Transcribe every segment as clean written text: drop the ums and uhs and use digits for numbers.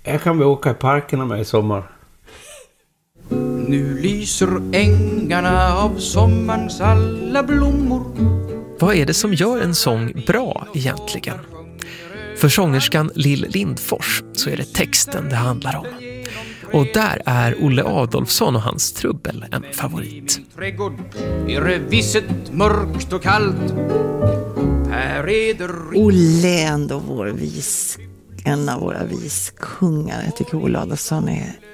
Jag kan väl åka i parken med i sommar. Nu lyser ängarna av sommarens alla blommor. Vad är det som gör en sång bra egentligen? För sångerskan Lill Lindfors så är det texten det handlar om. Och där är Olle Adolfsson och hans trubbel en favorit. Trädgård är det visset mörkt och kallt. Här är det... Olle är ändå en av våra viskungar. Jag tycker Olle Adolfsson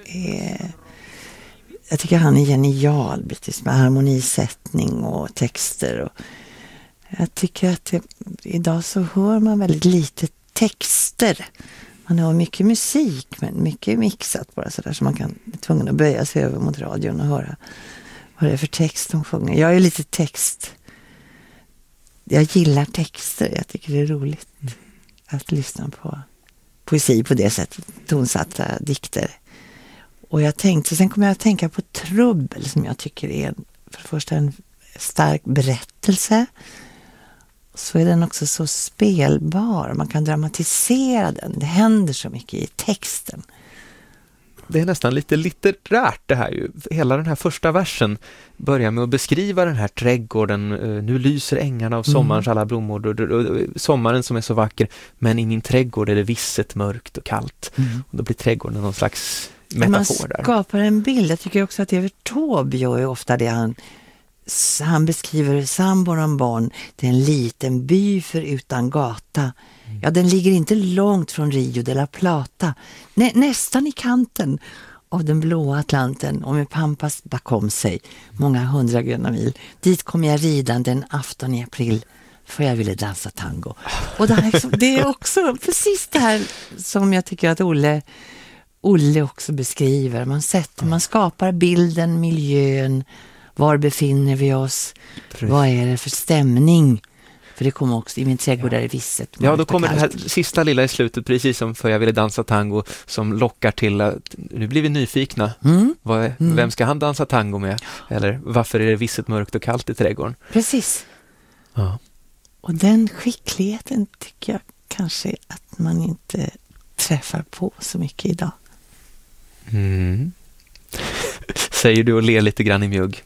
jag tycker han är genial med harmonisättning och texter. Och jag tycker att idag så hör man väldigt lite texter. Man har mycket musik, men mycket mixat bara sådär, så man kan är tvungen att böja sig över mot radion och höra vad det är för text de sjunger. Jag är lite text. Jag gillar texter. Jag tycker det är roligt att lyssna på poesi på det sättet. Tonsatta dikter. Och sen kommer jag att tänka på trubbel, som jag tycker är för det första en stark berättelse. Så är den också så spelbar. Man kan dramatisera den. Det händer så mycket i texten. Det är nästan lite litterärt det här ju. Hela den här första versen börjar med att beskriva den här trädgården. Nu lyser ängarna av sommarens alla blommor. Sommaren som är så vacker. Men i min trädgård är det visset mörkt och kallt. Och då blir trädgården någon slags metafor där. Man skapar en bild. Jag tycker också att Evert Taube gör ofta det. Han beskriver Sambornbarn. Det är en liten by förutan gata. Ja, den ligger inte långt från Rio de la Plata. Nästan i kanten av den blåa Atlanten, och med Pampas bakom sig många 100 gröna mil. Dit kom jag ridande en afton i april, för jag ville dansa tango. Och det är också precis det här som jag tycker att Olle också beskriver. Man skapar bilden, miljön. Var befinner vi oss? Precis. Vad är det för stämning? För det kommer också i min trädgård där i visset. Ja, då kommer det här sista lilla i slutet, precis som för jag ville dansa tango, som lockar till att nu blir vi nyfikna. Vem ska han dansa tango med? Eller varför är det visset mörkt och kallt i trädgården? Precis. Ja. Och den skickligheten tycker jag kanske att man inte träffar på så mycket idag. Säger du och ler lite grann i mjugg.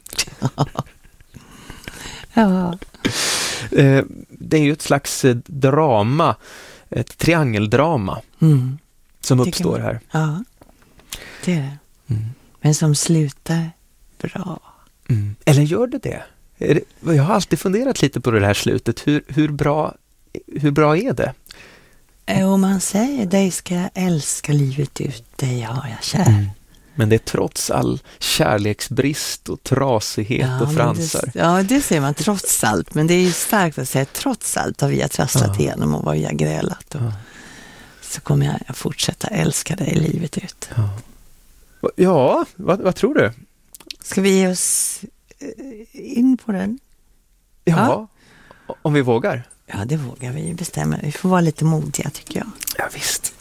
Ja. Det är ju ett slags drama, ett triangeldrama som uppstår här. Ja, det är det. Men som slutar bra. Eller gör det? Jag har alltid funderat lite på det här slutet. Hur bra är det? Och man säger, dig ska jag älska livet ut, dig har jag kär. Men det är trots all kärleksbrist och trasighet och fransar. Det säger man trots allt. Men det är ju starkt att säga trots allt har vi trasslat igenom och vad vi har grälat. Och så kommer jag att fortsätta älska dig livet ut. Ja, vad tror du? Ska vi ge oss in på den? Ja, om vi vågar. Ja, det vågar vi bestämma. Vi får vara lite modiga, tycker jag. Ja, visst.